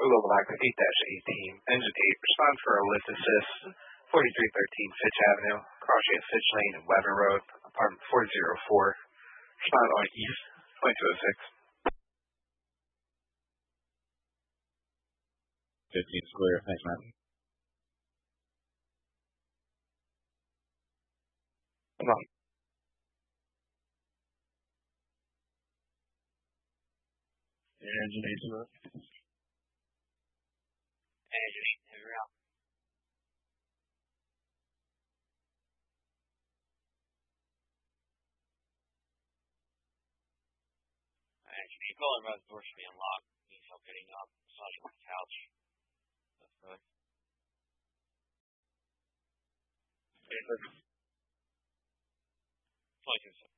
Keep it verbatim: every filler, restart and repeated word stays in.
Global Active eight eighteen, Engine eight, respond for a lift assist, forty-three thirteen Fitch Avenue, crossing at Fitch Lane and Weber Road, apartment four oh four, respond on East twenty-two oh six. fifteen is clear. Thanks, Matt. Come on. Engine eight zero. Engine eight zero. Engine eight, call it, doors should be unlocked. Needs help getting up, massaging my couch. That's good. twenty-two.